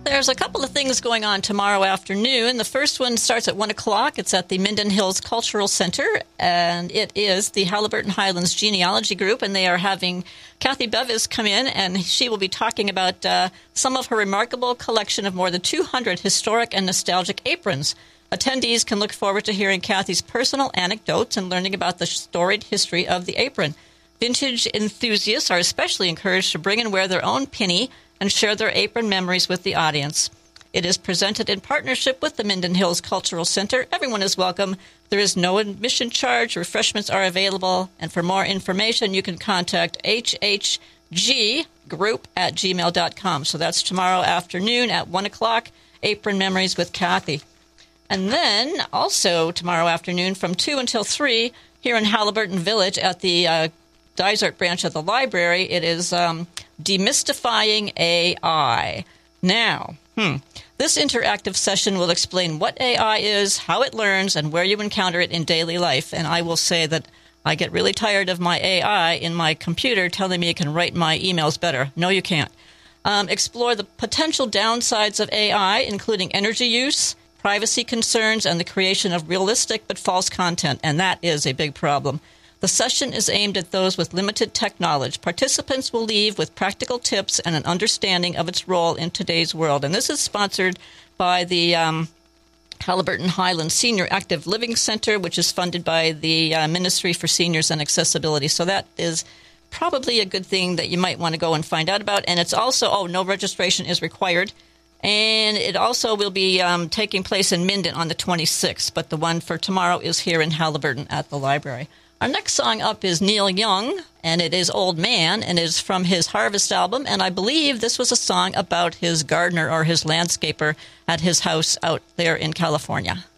There's a couple of things going on tomorrow afternoon. The first one starts at 1 o'clock. It's at the Minden Hills Cultural Center, and it is the Halliburton Highlands Genealogy Group, and they are having Kathy Bevis come in, and she will be talking about some of her remarkable collection of more than 200 historic and nostalgic aprons. Attendees can look forward to hearing Kathy's personal anecdotes and learning about the storied history of the apron. Vintage enthusiasts are especially encouraged to bring and wear their own pinny and share their apron memories with the audience. It is presented in partnership with the Minden Hills Cultural Center. Everyone is welcome. There is no admission charge. Refreshments are available. And for more information, you can contact hhggroup@gmail.com. So that's tomorrow afternoon at 1 o'clock, Apron Memories with Kathy. And then also tomorrow afternoon from 2 until 3 here in Halliburton Village at the Dysart branch of the library, it is Demystifying AI. Now, this interactive session will explain what AI is, how it learns, and where you encounter it in daily life. And I will say that I get really tired of my AI in my computer telling me it can write my emails better. No, you can't. Explore the potential downsides of AI, including energy use, privacy concerns, and the creation of realistic but false content. And that is a big problem. The session is aimed at those with limited tech knowledge. Participants will leave with practical tips and an understanding of its role in today's world. And this is sponsored by the Halliburton Highlands Senior Active Living Center, which is funded by the Ministry for Seniors and Accessibility. So that is probably a good thing that you might want to go and find out about. And it's also, no registration is required. And it also will be taking place in Minden on the 26th. But the one for tomorrow is here in Halliburton at the library. Our next song up is Neil Young, and it is Old Man, and it is from his Harvest album, and I believe this was a song about his gardener or his landscaper at his house out there in California.